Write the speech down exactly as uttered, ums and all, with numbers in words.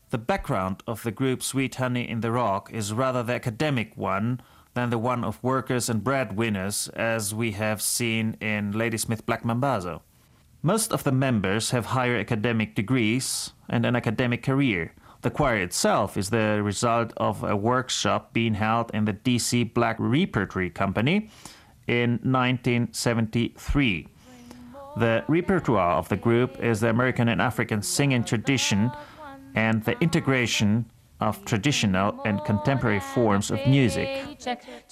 The background of the group Sweet Honey in the Rock is rather the academic one than the one of workers and breadwinners, as we have seen in Ladysmith Black Mambazo. Most of the members have higher academic degrees and an academic career. The choir itself is the result of a workshop being held in the D C Black Repertory Company in nineteen seventy-three. The repertoire of the group is the American and African singing tradition and the integration of traditional and contemporary forms of music.